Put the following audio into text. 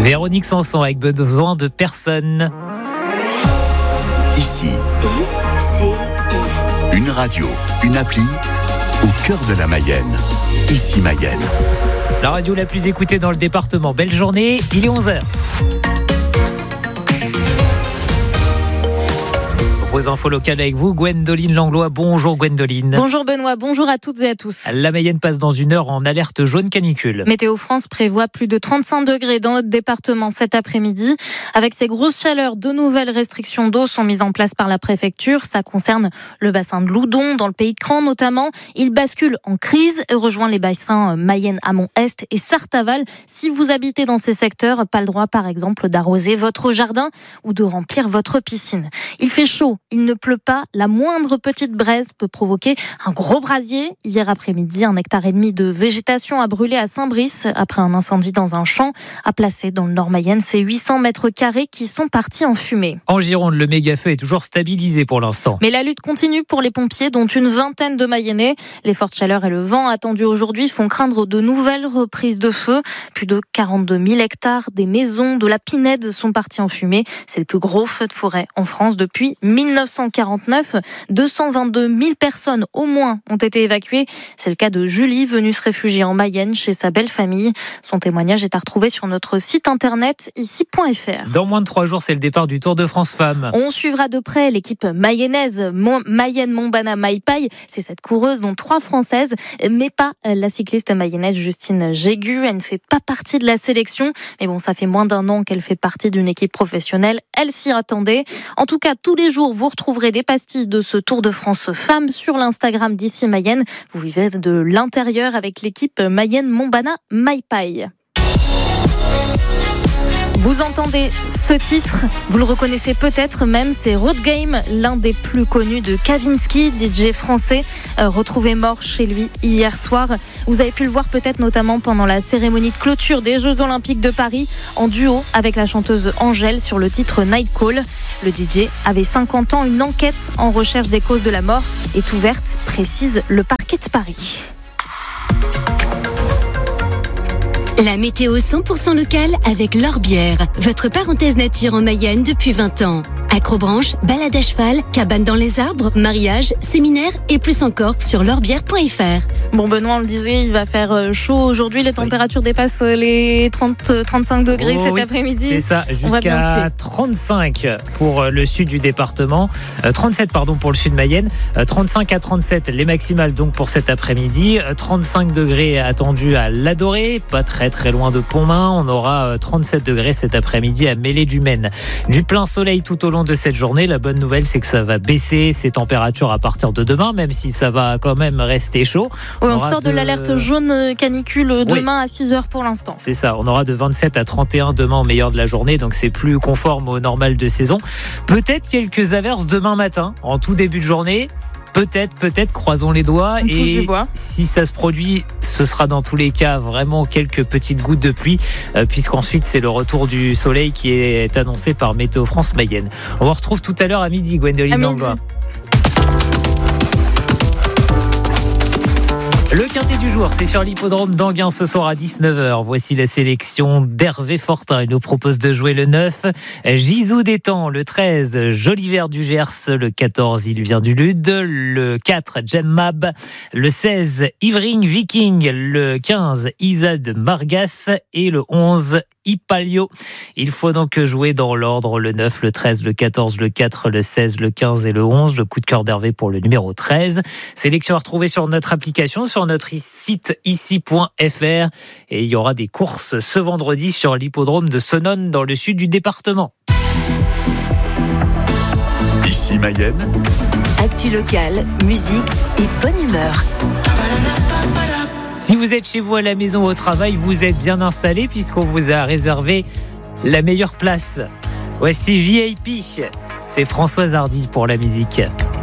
Véronique Sanson avec besoin de personne. Ici, une radio, une appli au cœur de la Mayenne. Ici Mayenne. La radio la plus écoutée dans le département. Belle journée, il est 11h. Vos infos locales avec vous, Gwendoline Langlois. Bonjour Gwendoline. Bonjour Benoît, bonjour à toutes et à tous. La Mayenne passe dans une heure en alerte jaune canicule. Météo France prévoit plus de 35 degrés dans notre département cet après-midi. Avec ces grosses chaleurs, de nouvelles restrictions d'eau sont mises en place par la préfecture. Ça concerne le bassin de Loudon, dans le pays de Cran notamment. Il bascule en crise et rejoint les bassins Mayenne, Amont-Est et Sarthe-Aval. Si vous habitez dans ces secteurs, pas le droit par exemple d'arroser votre jardin ou de remplir votre piscine. Il fait chaud. Il ne pleut pas, la moindre petite braise peut provoquer un gros brasier. Hier après-midi, 1,5 hectare de végétation a brûlé à Saint-Brice après un incendie dans un champ à Placé dans le Nord Mayenne. C'est 800 mètres carrés qui sont partis en fumée. En Gironde, le méga-feu est toujours stabilisé pour l'instant. Mais la lutte continue pour les pompiers, dont une vingtaine de Mayennais. Les fortes chaleurs et le vent attendus aujourd'hui font craindre de nouvelles reprises de feu. Plus de 42 000 hectares, des maisons, de la pinède sont partis en fumée. C'est le plus gros feu de forêt en France depuis 1949. 222 000 personnes au moins ont été évacuées. C'est le cas de Julie, venue se réfugier en Mayenne chez sa belle famille. Son témoignage est à retrouver sur notre site internet ici.fr. Dans moins de 3 jours, c'est le départ du Tour de France Femmes. On suivra de près l'équipe mayonnaise Mayenne Mombana Maipaï. C'est cette coureuse dont 3 françaises, mais pas la cycliste mayonnaise Justine Jégu. Elle ne fait pas partie de la sélection. Mais bon, ça fait moins d'1 an qu'elle fait partie d'une équipe professionnelle. Elle s'y attendait. En tout cas, tous les jours, vous retrouverez des pastilles de ce Tour de France Femmes sur l'Instagram d'Ici Mayenne. Vous vivez de l'intérieur avec l'équipe Mayenne Mombana Maipaï. Vous entendez ce titre, vous le reconnaissez peut-être même, c'est Road Game, l'un des plus connus de Kavinsky, DJ français, retrouvé mort chez lui hier soir. Vous avez pu le voir peut-être notamment pendant la cérémonie de clôture des Jeux Olympiques de Paris, en duo avec la chanteuse Angèle sur le titre Night Call. Le DJ avait 50 ans, une enquête en recherche des causes de la mort est ouverte, précise le parquet de Paris. La météo 100% locale avec L'Orbière, votre parenthèse nature en Mayenne depuis 20 ans. Acrobranche, balade à cheval, cabane dans les arbres, mariage, séminaire et plus encore sur l'orbière.fr. Bon Benoît, on le disait, il va faire chaud aujourd'hui, les températures dépassent les 30-35 degrés cet après-midi. C'est ça, jusqu'à 35 pour le sud du département, 37 pour le sud Mayenne, 35 à 37 les maximales donc pour cet après-midi, 35 degrés attendus à l'Adoré, pas très loin de Pontmain, on aura 37 degrés cet après-midi à Mêlée-du-Maine. Du plein soleil tout au long de cette journée. La bonne nouvelle, c'est que ça va baisser ces températures à partir de demain, même si ça va quand même rester chaud. Oui, on sort de l'alerte jaune canicule demain à 6h pour l'instant. C'est ça, on aura de 27 à 31 demain au meilleur de la journée, donc c'est plus conforme au normal de saison. Peut-être quelques averses demain matin, en tout début de journée. Peut-être, croisons les doigts. Et si ça se produit, ce sera dans tous les cas vraiment quelques petites gouttes de pluie, puisqu'ensuite c'est le retour du soleil qui est annoncé par Météo France Mayenne. On vous retrouve tout à l'heure à midi, Gwendoline Langlois. Le quintet du jour, c'est sur l'hippodrome d'Anguin ce soir à 19h. Voici la sélection d'Hervé Fortin. Il nous propose de jouer le 9, Gisou d'Étang, le 13, Joliver du Gers, le 14, il vient du Lude, le 4, Jemmab, le 16, Ivring Viking, le 15, Isad Margas et le 11, Ipalio. Il faut donc jouer dans l'ordre le 9, le 13, le 14, le 4, le 16, le 15 et le 11. Le coup de cœur d'Hervé pour le numéro 13. Sélection à retrouver sur notre application, sur notre site ici.fr. Et il y aura des courses ce vendredi sur l'hippodrome de Senones dans le sud du département. Ici Mayenne. Actu locale, musique et bonne humeur. Si vous êtes chez vous à la maison ou au travail, vous êtes bien installé puisqu'on vous a réservé la meilleure place. Voici VIP, c'est Françoise Hardy pour la musique.